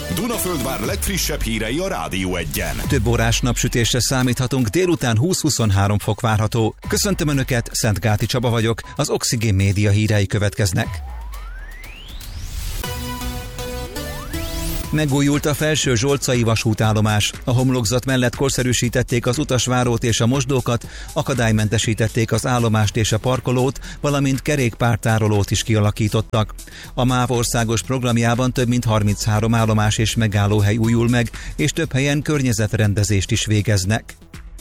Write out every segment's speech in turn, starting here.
Dunaföldvár legfrissebb hírei a Rádió Egyen. Több órás napsütésre számíthatunk, délután 20-23 fok várható. Köszöntöm Önöket, Szentgáti Csaba vagyok, az Oxigén Média hírei következnek. Megújult a Felső Zsolcai vasútállomás. A homlokzat mellett korszerűsítették az utasvárót és a mosdókat, akadálymentesítették az állomást és a parkolót, valamint kerékpártárolót is kialakítottak. A MÁV országos programjában több mint 33 állomás és megállóhely újul meg, és több helyen környezetrendezést is végeznek.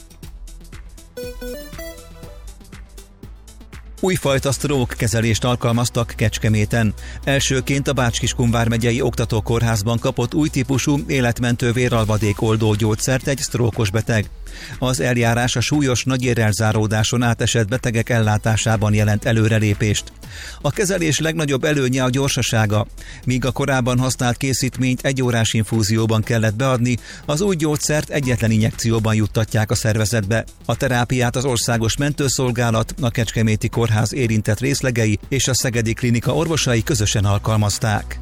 Újfajta stroke kezelést alkalmaztak Kecskeméten. Elsőként a Bács-Kiskun vármegyei oktatókórházban kapott új típusú életmentő véralvadék oldó gyógyszert egy sztrókos beteg. Az eljárás a súlyos nagyérrelzáródáson átesett betegek ellátásában jelent előrelépést. A kezelés legnagyobb előnye a gyorsasága. Míg a korábban használt készítményt 1 órás infúzióban kellett beadni, az új gyógyszert egyetlen injekcióban juttatják a szervezetbe. A terápiát az Országos Mentőszolgálat, a Kecskeméti Kórház érintett részlegei és a Szegedi Klinika orvosai közösen alkalmazták.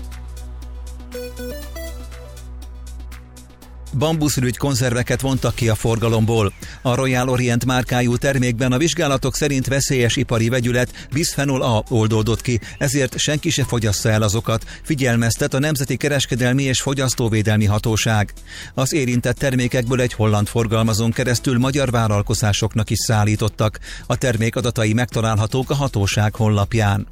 Bambuszrügy konzerveket vontak ki a forgalomból. A Royal Orient márkájú termékben a vizsgálatok szerint veszélyes ipari vegyület bisphenol A oldódott ki, ezért senki se fogyassza el azokat, figyelmeztet a Nemzeti Kereskedelmi és Fogyasztóvédelmi Hatóság. Az érintett termékekből egy holland forgalmazón keresztül magyar vállalkozásoknak is szállítottak. A termék adatai megtalálhatók a hatóság honlapján.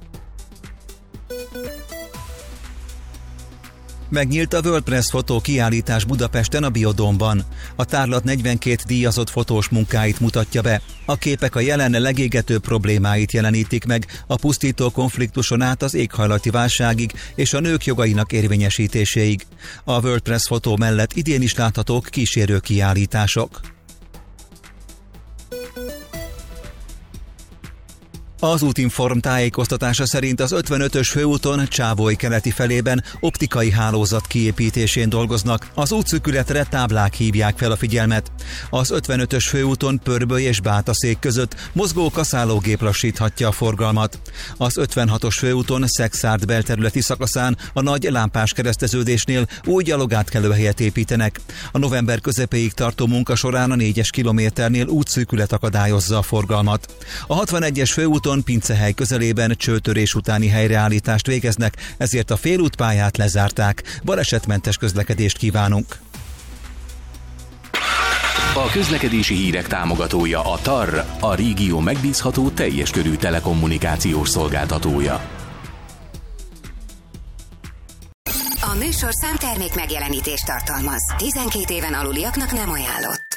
Megnyílt a World Press fotó kiállítás Budapesten a Biodómban. A tárlat 42 díjazott fotós munkáit mutatja be. A képek a jelen legégetőbb problémáit jelenítik meg, a pusztító konfliktuson át az éghajlati válságig és a nők jogainak érvényesítéséig. A World Press fotó mellett idén is láthatók kísérő kiállítások. Az Útinform tájékoztatása szerint az 55-ös főúton Csávoly keleti felében optikai hálózat kiépítésén dolgoznak. Az útszűkületre táblák hívják fel a figyelmet. Az 55-ös főúton Pörböly és Bátaszék között mozgó kaszálógép lassíthatja a forgalmat. Az 56-os főúton Szekszárd belterületi szakaszán a nagy lámpás kereszteződésnél új gyalogátkelőhelyet építenek. A november közepéig tartó munka során a 4-es kilométernél útszűkület akadályozza a forgalmat. A 61-es főúton Pincehely közelében csőtörés utáni helyreállítást végeznek, ezért a félútpályát lezárták. Balesetmentes közlekedést kívánunk! A közlekedési hírek támogatója a TAR, a régió megbízható teljes körű telekommunikációs szolgáltatója. A műsorszám termék megjelenítést tartalmaz. 12 éven aluliaknak nem ajánlott.